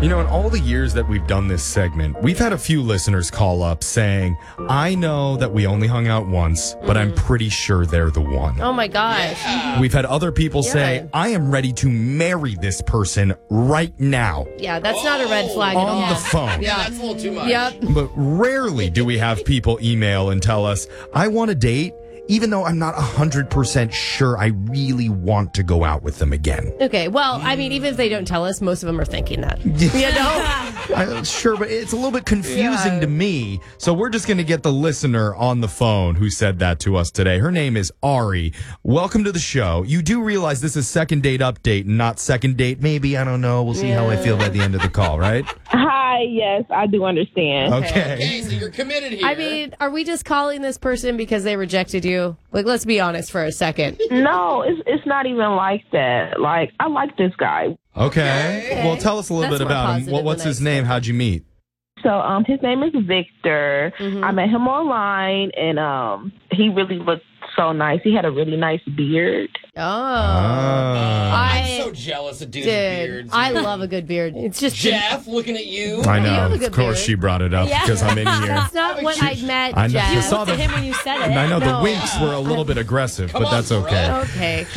You know, in all the years that we've done this segment, we've had a few listeners call up saying, I know that we only hung out once, but I'm pretty sure they're the one. Oh, my gosh. We've had other people say, I am ready to marry this person right now. Yeah, that's not a red flag at all. On the phone. Yeah, that's a little too much. Yep. But rarely do we have people email and tell us, I want a date, even though I'm not 100% sure I really want to go out with them again. Okay, well, I mean, even if they don't tell us, most of them are thinking that. You know? Sure, but it's a little bit confusing to me. So we're just going to get the listener on the phone who said that to us today. Her name is Ari. Welcome to the show. You do realize this is second date update, not second date maybe. I don't know. We'll see how I feel by the end of the call, right? Hi, yes, I do understand. Okay. So you're committed here. I mean, are we just calling this person because they rejected you? Like, let's be honest for a second. No, it's not even like that. Like, I like this guy. Okay. Well, tell us a little That's bit more about him. positive What's than his I name? How'd you meet? So, his name is Victor. I met him online, and he really looked so nice. He had a really nice beard. Oh. I'm so jealous of dudes with beards. I love a good beard. It's just Jeff, looking at you. I You know. have a Of good course beard. she brought it up because I'm in here. That's not what I meant, I know. Jeff. You saw To him when you said it. I know No. the winks were a little bit aggressive, but that's on, okay. bro. Okay.